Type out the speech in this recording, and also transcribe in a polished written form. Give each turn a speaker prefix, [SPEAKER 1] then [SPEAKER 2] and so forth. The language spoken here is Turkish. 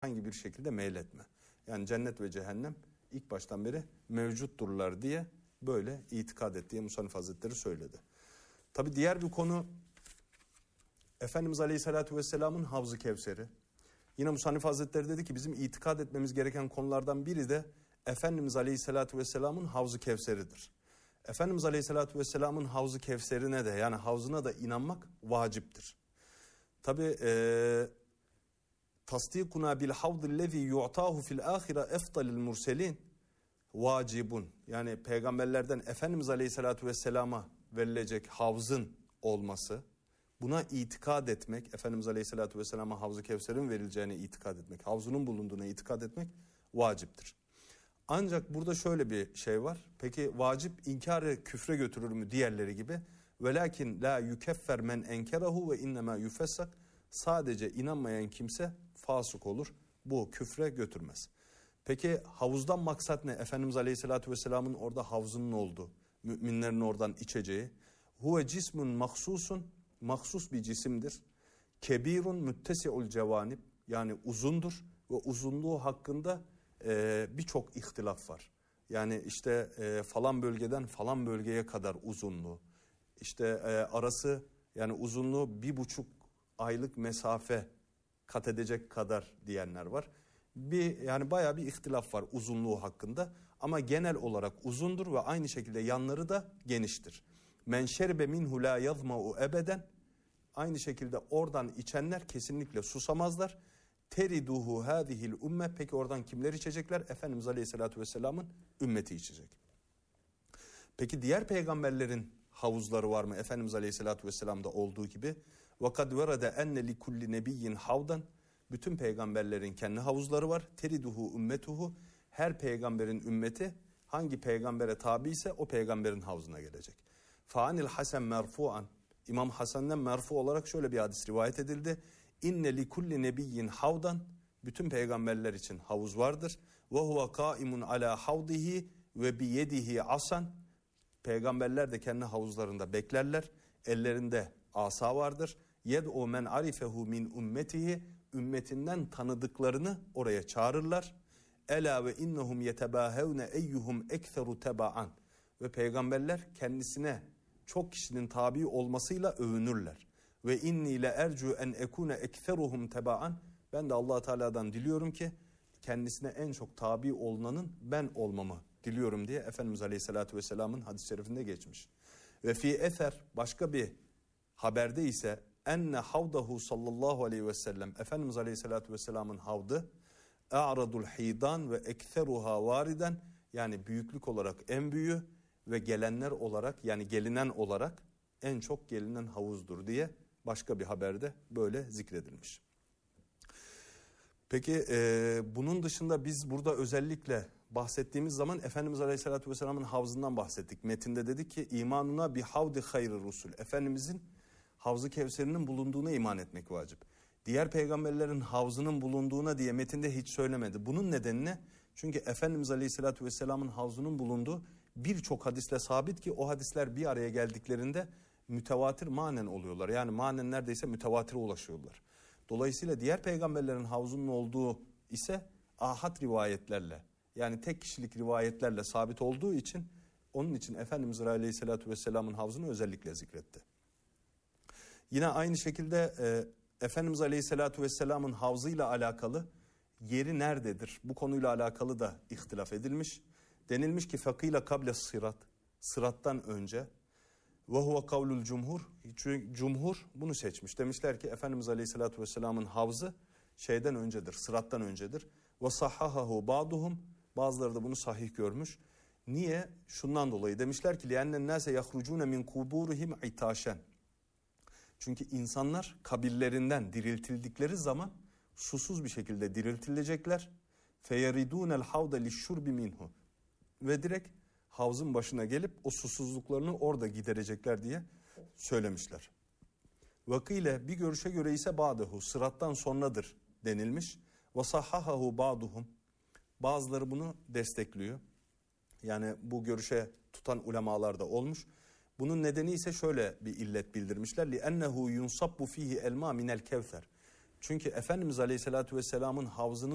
[SPEAKER 1] herhangi bir şekilde meyletme. Yani cennet ve cehennem ilk baştan beri mevcutturlar diye böyle itikad et diye Musannif Hazretleri söyledi. Tabi diğer bir konu Efendimiz Aleyhisselatü Vesselam'ın Havz-ı Kevser'i. Yine Musannif Hazretleri dedi ki bizim itikad etmemiz gereken konulardan biri de Efendimiz Aleyhisselatü Vesselam'ın Havz-ı Kevser'idir. Efendimiz Aleyhisselatü Vesselam'ın Havz-ı Kevser'ine de yani havzına da inanmak vaciptir. Tabi tasdikuna bil havzillezî yu'tâhu fil âhire efdalil murselin vacibun. Yani peygamberlerden Efendimiz Aleyhisselatü Vesselam'a verilecek havzın olması, buna itikad etmek, Efendimiz Aleyhisselatü Vesselam'a Havz-ı Kevser'in verileceğine itikad etmek, havzunun bulunduğuna itikad etmek vaciptir. Ancak burada şöyle bir şey var. Peki vacip inkarı küfre götürür mü diğerleri gibi? Velakin la yukeffer men enkerahu ve innema yufessak. Sadece inanmayan kimse fasık olur. Bu küfre götürmez. Peki havuzdan maksat ne? Efendimiz Aleyhisselatü Vesselam'ın orada havzının olduğu, müminlerin oradan içeceği. Huve cismun mahsusun, mahsus bir cisimdir. Kebirun müttesi'ul cevanib, yani uzundur ve uzunluğu hakkında birçok ihtilaf var. Yani işte falan bölgeden falan bölgeye kadar uzunluğu. İşte arası yani uzunluğu 1,5 aylık mesafe kat edecek kadar diyenler var. Yani bayağı bir ihtilaf var uzunluğu hakkında ama genel olarak uzundur ve aynı şekilde yanları da geniştir. Men şerbe minhu la yazma'u ebeden, aynı şekilde oradan içenler kesinlikle susamazlar. Teriduhu hadihil ümme, peki oradan kimler içecekler? Efendimiz Aleyhisselatü Vesselam'ın ümmeti içecek. Peki diğer peygamberlerin havuzları var mı? Efendimiz Aleyhisselatü Vesselam'da olduğu gibi. وَقَدْ وَرَدَ اَنَّ لِكُلِّ نَبِيٍّ حَوْدًا, bütün peygamberlerin kendi havuzları var. Teriduhu ümmetuhu, her peygamberin ümmeti hangi peygambere tabi ise o peygamberin havzuna gelecek. فَعَنِ الْحَسَنْ مَرْفُعًا, İmam Hasan'dan merfu olarak şöyle bir hadis rivayet edildi. İnne li kulli nebiyyin havdan, bütün peygamberler için havuz vardır. Ve huve kaimun ala havdihi ve bi yedihi asan, peygamberler de kendi havuzlarında beklerler. Ellerinde asa vardır. Yed'u men arifehu min ümmetihi, ümmetinden tanıdıklarını oraya çağırırlar. Ela ve innehum yetebahevne eyyuhum ekseru teba'an, ve peygamberler kendisine çok kişinin tabi olmasıyla övünürler. Ve inni le ercu en ekune ekseruhum tebaan, ben de Allah Teala'dan diliyorum ki kendisine en çok tabi olunanın ben olmamı diliyorum diye Efendimiz Aleyhisselatü Vesselam'ın hadis-i şerifinde geçmiş. Ve fi eser, başka bir haberde ise enne havdahu sallallahu aleyhi ve sellem, Efendimiz Aleyhisselatü Vesselam'ın havdı a'radul hidan ve ekseruha variden, yani büyüklük olarak en büyüğü ve gelenler olarak yani gelinen olarak en çok gelinen havuzdur diye başka bir haberde böyle zikredilmiş. Peki bunun dışında biz burada özellikle bahsettiğimiz zaman Efendimiz Aleyhisselatü Vesselam'ın havzından bahsettik. Metinde dedik ki imanuna bi havdi hayri rusul, Efendimizin Havz-ı Kevser'inin bulunduğuna iman etmek vacip. Diğer peygamberlerin havzının bulunduğuna diye metinde hiç söylemedi. Bunun nedeni ne? Çünkü Efendimiz Aleyhisselatü Vesselam'ın havzunun bulunduğu birçok hadisle sabit ki o hadisler bir araya geldiklerinde mütevatir manen oluyorlar. Yani manen neredeyse mütevatire ulaşıyorlar. Dolayısıyla diğer peygamberlerin havzunun olduğu ise ahad rivayetlerle, yani tek kişilik rivayetlerle sabit olduğu için onun için Efendimiz Aleyhisselatü Vesselam'ın havzunu özellikle zikretti. Yine aynı şekilde Efendimiz Aleyhisselatü Vesselam'ın havzıyla alakalı yeri nerededir? Bu konuyla alakalı da ihtilaf edilmiş. Denilmiş ki fakıyla kable sırat, sırattan önce. Ve huve kavlul cumhur, çünkü cumhur bunu seçmiş. Demişler ki Efendimiz Aleyhisselatü Vesselam'ın havzı şeyden öncedir, sırattan öncedir. Ve sahhahahu ba'duhum, bazıları da bunu sahih görmüş. Niye? Şundan dolayı demişler ki li'ennen nase yahrucune min kuburihim itaşen. Çünkü insanlar kabirlerinden diriltildikleri zaman susuz bir şekilde diriltilecekler. Feyeridunel havda lişşurbi minhu, ve direkt havzın başına gelip o susuzluklarını orada giderecekler diye söylemişler. Vakile, bir görüşe göre ise ba'dehu, sırattan sonradır denilmiş. Ve sahhahahu ba'duhum, bazıları bunu destekliyor. Yani bu görüşe tutan ulemalar da olmuş. Bunun nedeni ise şöyle bir illet bildirmişler. لِأَنَّهُ يُنْصَبُّ ف۪يهِ elma minel kevser. Çünkü Efendimiz Aleyhisselatü Vesselam'ın havzının